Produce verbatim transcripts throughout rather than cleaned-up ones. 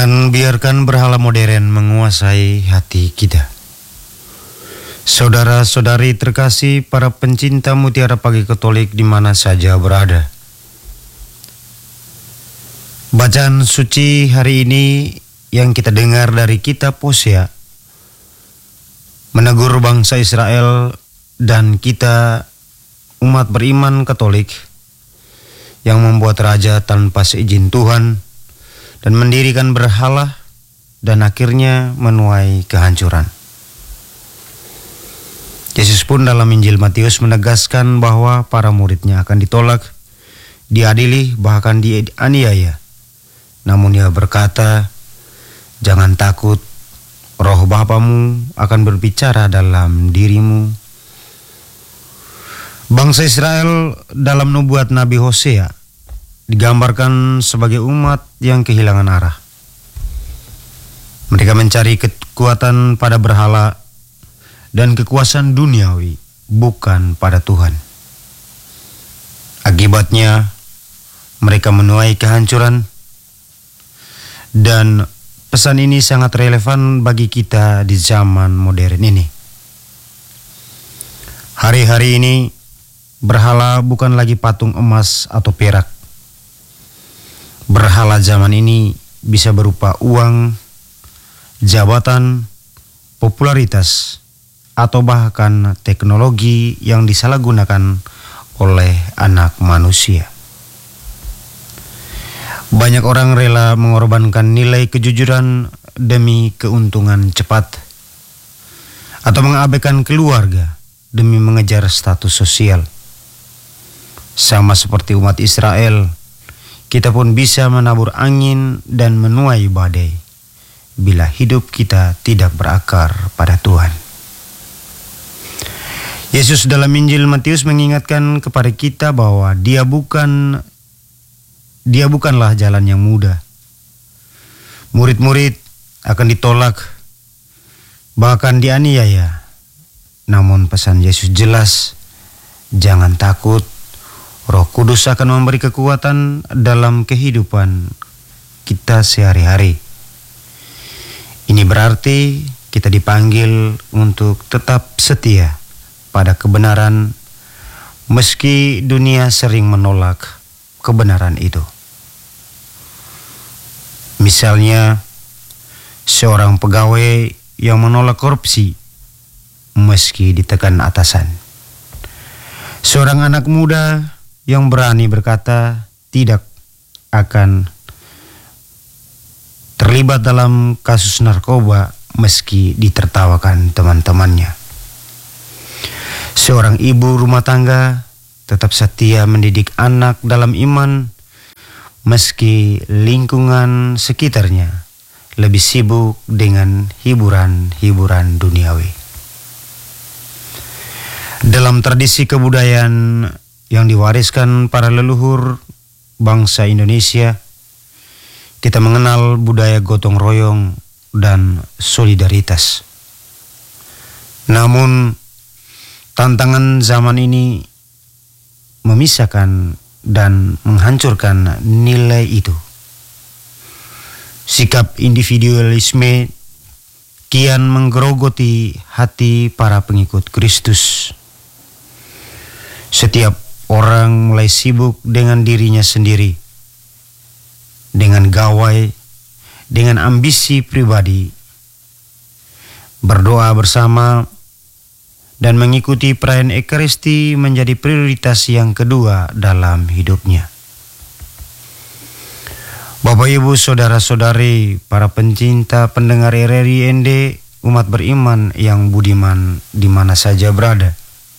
Jangan biarkan berhala modern menguasai hati kita. Saudara-saudari terkasih, para pencinta Mutiara Pagi Katolik di mana saja berada. Bacaan suci hari ini yang kita dengar dari kitab Hosea menegur bangsa Israel dan kita umat beriman Katolik yang membuat raja tanpa seizin Tuhan dan mendirikan berhala dan akhirnya menuai kehancuran. Yesus pun dalam Injil Matius menegaskan bahwa para muridnya akan ditolak, diadili, bahkan dianiaya. Namun ia berkata, "Jangan takut, roh Bapamu akan berbicara dalam dirimu." Bangsa Israel dalam nubuat Nabi Hosea digambarkan sebagai umat yang kehilangan arah. Mereka mencari kekuatan pada berhala dan kekuasaan duniawi, bukan pada Tuhan. Akibatnya, mereka menuai kehancuran, dan pesan ini sangat relevan bagi kita di zaman modern ini. Hari-hari ini, berhala bukan lagi patung emas atau perak. Berhala zaman ini bisa berupa uang, jabatan, popularitas, atau bahkan teknologi yang disalahgunakan oleh anak manusia. Banyak orang rela mengorbankan nilai kejujuran demi keuntungan cepat, atau mengabaikan keluarga demi mengejar status sosial. Sama seperti umat Israel, kita pun bisa menabur angin dan menuai badai bila hidup kita tidak berakar pada Tuhan. Yesus dalam Injil Matius mengingatkan kepada kita bahwa dia bukan dia bukanlah jalan yang mudah. Murid-murid akan ditolak, bahkan dianiaya. Namun pesan Yesus jelas, jangan takut, Roh Kudus akan memberi kekuatan dalam kehidupan kita sehari-hari. Ini berarti kita dipanggil untuk tetap setia pada kebenaran meski dunia sering menolak kebenaran itu. Misalnya, seorang pegawai yang menolak korupsi meski ditekan atasan. Seorang anak muda yang berani berkata tidak akan terlibat dalam kasus narkoba meski ditertawakan teman-temannya. Seorang ibu rumah tangga tetap setia mendidik anak dalam iman meski lingkungan sekitarnya lebih sibuk dengan hiburan-hiburan duniawi. Dalam tradisi kebudayaan yang diwariskan para leluhur bangsa Indonesia, kita mengenal budaya gotong royong dan solidaritas. Namun, tantangan zaman ini memisahkan dan menghancurkan nilai itu. Sikap individualisme kian menggerogoti hati para pengikut Kristus. Setiap orang mulai sibuk dengan dirinya sendiri, dengan gawai, dengan ambisi pribadi, berdoa bersama, dan mengikuti perayaan Ekaristi menjadi prioritas yang kedua dalam hidupnya. Bapak, Ibu, Saudara-saudari, para pencinta pendengar R R I N D, umat beriman yang budiman di mana saja berada.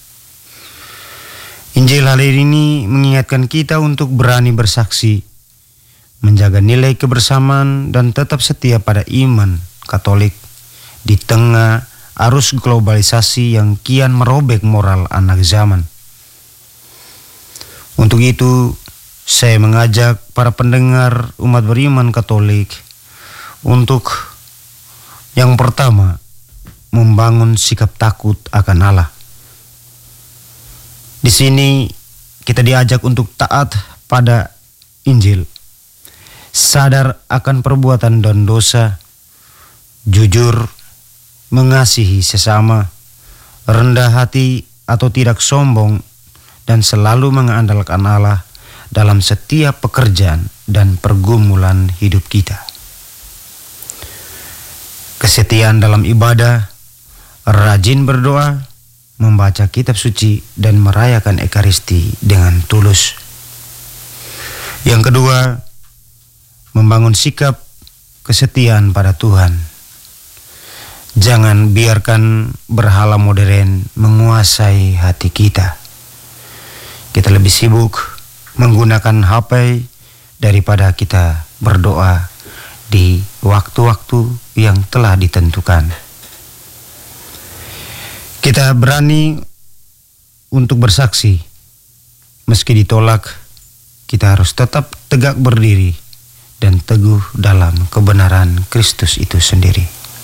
Injil hari ini mengingatkan kita untuk berani bersaksi, menjaga nilai kebersamaan dan tetap setia pada iman Katolik di tengah arus globalisasi yang kian merobek moral anak zaman. Untuk itu, saya mengajak para pendengar umat beriman Katolik untuk yang pertama, membangun sikap takut akan Allah. Di sini kita diajak untuk taat pada Injil. sadar akan perbuatan dan dosa, jujur, mengasihi sesama, rendah hati atau tidak sombong, dan selalu mengandalkan Allah dalam setiap pekerjaan dan pergumulan hidup kita. Kesetiaan dalam ibadah, rajin berdoa, membaca kitab suci, dan merayakan ekaristi dengan tulus. Yang kedua, membangun sikap kesetiaan pada Tuhan. Jangan biarkan berhala modern menguasai hati kita. Kita lebih sibuk menggunakan H P daripada kita berdoa di waktu-waktu yang telah ditentukan. Kita berani untuk bersaksi. Meski ditolak, kita harus tetap tegak berdiri dan teguh dalam kebenaran Kristus itu sendiri.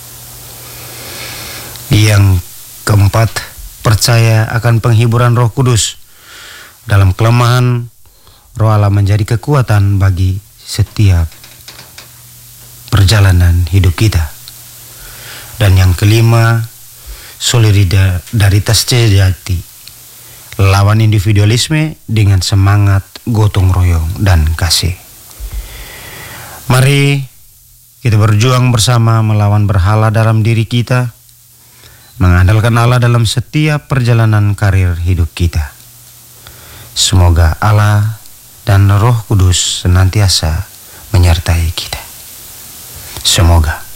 Yang keempat, percaya akan penghiburan Roh Kudus. Dalam kelemahan, Roh Allah menjadi kekuatan bagi setiap perjalanan hidup kita. Dan yang kelima, solidaritas sejati. Lawan individualisme dengan semangat gotong royong dan kasih. Mari kita berjuang bersama melawan berhala dalam diri kita, mengandalkan Allah dalam setiap perjalanan karir hidup kita. Semoga Allah dan Roh Kudus senantiasa menyertai kita. Semoga.